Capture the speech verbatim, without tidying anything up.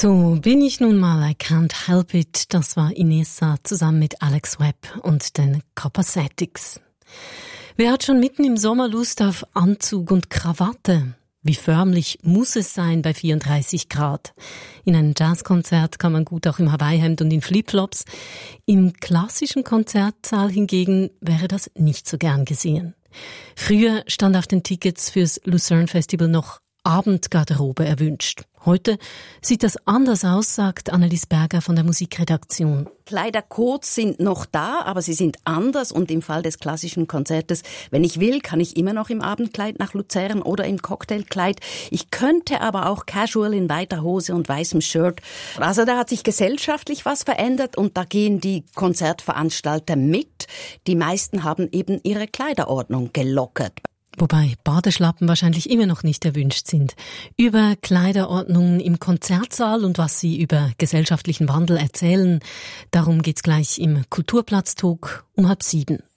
So bin ich nun mal, I can't help it. Das war Inessa zusammen mit Alex Webb und den Capacetics. Wer hat schon mitten im Sommer Lust auf Anzug und Krawatte? Wie förmlich muss es sein bei vierunddreißig Grad? In einem Jazzkonzert kann man gut auch im Hawaii-Hemd und in Flipflops. Im klassischen Konzertsaal hingegen wäre das nicht so gern gesehen. Früher stand auf den Tickets fürs Lucerne Festival noch Abendgarderobe erwünscht. Heute sieht das anders aus, sagt Annelies Berger von der Musikredaktion. Kleidercodes sind noch da, aber sie sind anders und im Fall des klassischen Konzertes, wenn ich will, kann ich immer noch im Abendkleid nach Luzern oder im Cocktailkleid. Ich könnte aber auch casual in weiter Hose und weißem Shirt. Also da hat sich gesellschaftlich was verändert und da gehen die Konzertveranstalter mit. Die meisten haben eben ihre Kleiderordnung gelockert. Wobei Badeschlappen wahrscheinlich immer noch nicht erwünscht sind. Über Kleiderordnungen im Konzertsaal und was sie über gesellschaftlichen Wandel erzählen, darum geht's gleich im Kulturplatz-Talk um halb sieben.